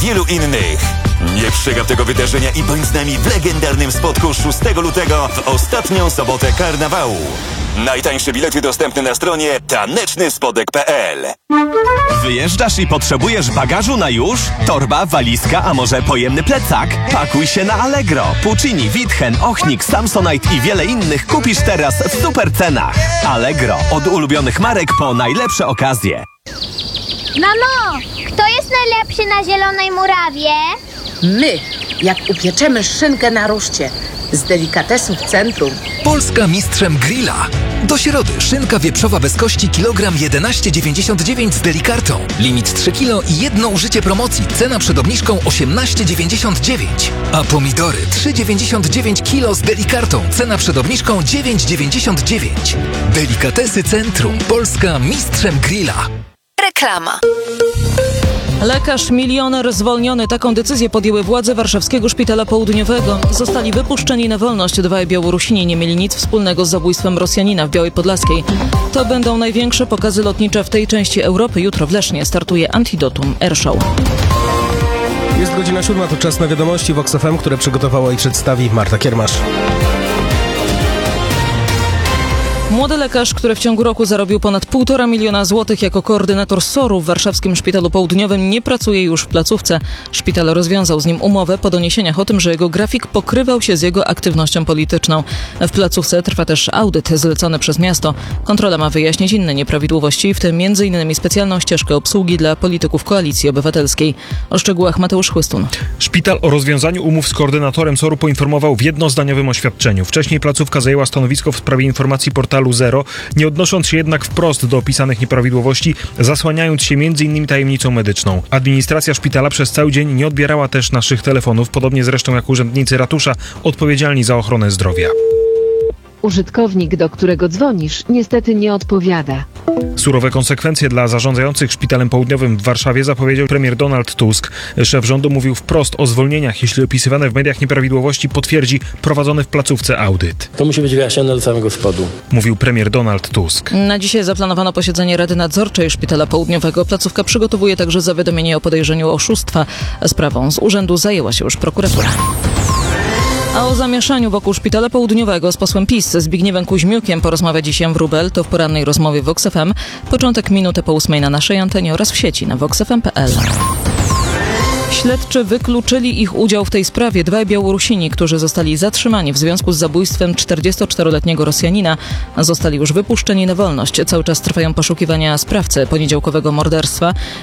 wielu innych. Nie przegap tego wydarzenia i bądź z nami w legendarnym spotku 6 lutego w ostatnią sobotę karnawału. Najtańsze bilety dostępne na stronie tanecznyspodek.pl. Wyjeżdżasz i potrzebujesz bagażu na już? Torba, walizka, a może pojemny plecak? Pakuj się na Allegro. Puccini, Witchen, Ochnik, Samsonite i wiele innych kupisz teraz w super cenach. Allegro. Od ulubionych marek po najlepsze okazje. Mamo, kto jest najlepszy na Zielonej Murawie? My, jak upieczemy szynkę na ruszcie z delikatesu w centrum. Polska mistrzem grilla. Do środy szynka wieprzowa bez kości kilogram 11,99 z delikartą. Limit 3 kg i jedno użycie promocji. Cena przed obniżką 18,99. A pomidory 3,99 kg z delikartą. Cena przed obniżką 9,99. Delikatesy Centrum. Polska mistrzem grilla. Reklama. Lekarz milioner zwolniony. Taką decyzję podjęły władze warszawskiego szpitala południowego. Zostali wypuszczeni na wolność. Dwaj Białorusini nie mieli nic wspólnego z zabójstwem Rosjanina w Białej Podlaskiej. To będą największe pokazy lotnicze w tej części Europy. Jutro w Lesznie startuje Antidotum Airshow. Jest godzina 7, to czas na wiadomości Vox FM, które przygotowała i przedstawi Marta Kiermasz. Młody lekarz, który w ciągu roku zarobił ponad 1,5 miliona złotych jako koordynator SOR-u w warszawskim Szpitalu Południowym, nie pracuje już w placówce. Szpital rozwiązał z nim umowę po doniesieniach o tym, że jego grafik pokrywał się z jego aktywnością polityczną. W placówce trwa też audyt zlecony przez miasto. Kontrola ma wyjaśnić inne nieprawidłowości, w tym m.in. specjalną ścieżkę obsługi dla polityków Koalicji Obywatelskiej. O szczegółach Mateusz Chłystun. Szpital o rozwiązaniu umów z koordynatorem SOR-u poinformował w jednozdaniowym oświadczeniu. Wcześniej placówka zajęła stanowisko w sprawie informacji portalu Zero, nie odnosząc się jednak wprost do opisanych nieprawidłowości, zasłaniając się m.in. tajemnicą medyczną. Administracja szpitala przez cały dzień nie odbierała też naszych telefonów, podobnie zresztą jak urzędnicy ratusza odpowiedzialni za ochronę zdrowia. Użytkownik, do którego dzwonisz, niestety nie odpowiada. Surowe konsekwencje dla zarządzających Szpitalem Południowym w Warszawie zapowiedział premier Donald Tusk. Szef rządu mówił wprost o zwolnieniach, jeśli opisywane w mediach nieprawidłowości potwierdzi prowadzony w placówce audyt. To musi być wyjaśnione do samego spodu, mówił premier Donald Tusk. Na dzisiaj zaplanowano posiedzenie Rady Nadzorczej Szpitala Południowego. Placówka przygotowuje także zawiadomienie o podejrzeniu oszustwa. Sprawą z urzędu zajęła się już prokuratura. A o zamieszaniu wokół Szpitala Południowego z posłem PiS Zbigniewem Kuźmiukiem porozmawia dziś Jan Wróbel. To w porannej rozmowie w Vox FM. Początek minutę po 8 na naszej antenie oraz w sieci na voxfm.pl. Śledczy wykluczyli ich udział w tej sprawie. Dwaj Białorusini, którzy zostali zatrzymani w związku z zabójstwem 44-letniego Rosjanina, zostali już wypuszczeni na wolność. Cały czas trwają poszukiwania sprawcy poniedziałkowego morderstwa.